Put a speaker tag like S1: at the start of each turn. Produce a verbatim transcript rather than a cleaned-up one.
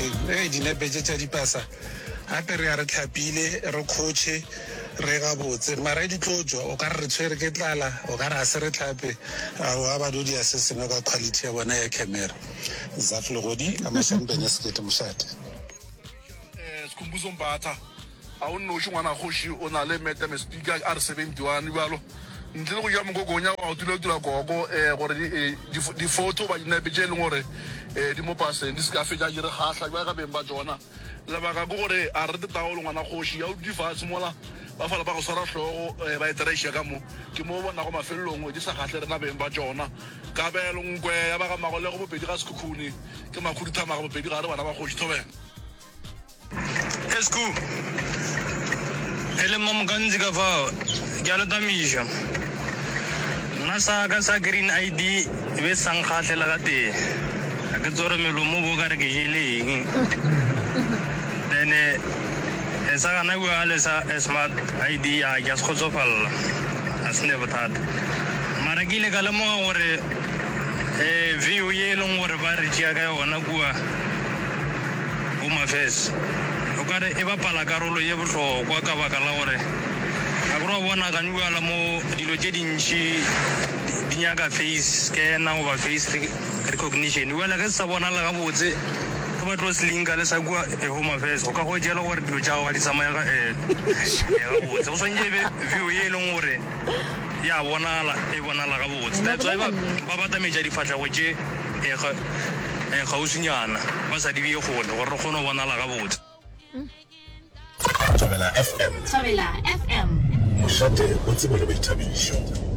S1: feng e dinepe tša dipasa gape re ya re tlhapile re coache re ga botse mara di tlotswa o ka re tshwere ke tlala o ka re a se re tlhape a ba do dia se seno ka quality ya bona ya camera Zafle Godi amashambene skete mushate
S2: eh sikhumbuzo mbatha awuno shingwana khoshi ona le meta me speaker R seventy-one balo ntle go ya mo gogonya wa tula tula gogo eh gore di photo ba ina bejele gore eh di mo pase di ska fetja jere khahla ba ga bemba jona la ba ga gore a re taolo ngwana khoshi ya di fa simola ba fala ba go sara hlogo ba iteresha ka mo ke mo bona go mafellong di sa khahle rena bemba jona ka belo ngwe ya ba ga magole go bopedi ga sekhukhuni ke makhudi thama go bopedi ga re bana ba khoshi thobela
S3: esku ele mom ganzi ka fa jalo tamisha nasa ka sa green I D be sang khatlela ka te ka tsore melomo bo ka re ke jeleng dene esa kana bua le sa smart I D ya ya skotsofalla asne batat mara gile ka le mo gore eh view ye long gore ba re tsia ka yona bua o ma face o ka re e ba pala karolo ye bohlokwa ka baka la gore a go bona ka nwa la mo dilo tse dintsi dinyaka face scanner over face recognition wala ka sa bona la ga botse ka ba tlo slinga le sa bua e home affairs o ka go jela gore dilo tsa wa di tsamaya ga eh ya botse o sonje be view ye leng gore ya bona la e bona la ga botse that's why ba ba ba tameja di fatla go je e ga e ga usinyana ba sa di be go le gore go no bona la ga botse
S4: Thobela F M.
S5: Thobela F M.
S4: Moshate o tsebole boithabiso.